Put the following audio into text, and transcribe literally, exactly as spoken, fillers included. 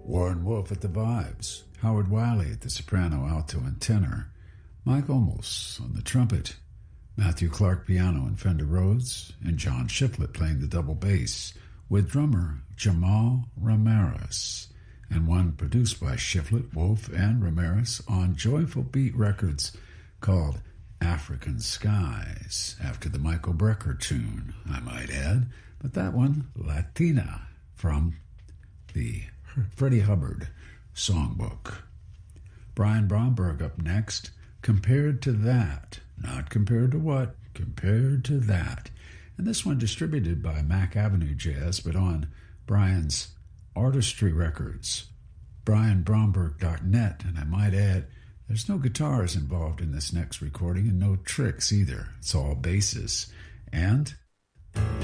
Warren Wolf at the vibes, Howard Wiley at the soprano, alto, and tenor, Mike Olmos on the trumpet, Matthew Clark piano and Fender Rhodes, and John Shiflett playing the double bass, with drummer Jamal Ramirez, and one produced by Shiflett, Wolf, and Ramirez on Joyful Beat Records called African Skies, after the Michael Brecker tune, I might add, but that one, Latina, from the Freddie Hubbard songbook. Brian Bromberg up next, Compared to That. Not compared to what, compared to that. And this one distributed by Mac Avenue Jazz, but on Brian's Artistry Records, brian bromberg dot net. And I might add, there's no guitars involved in this next recording and no tricks either. It's all basses. And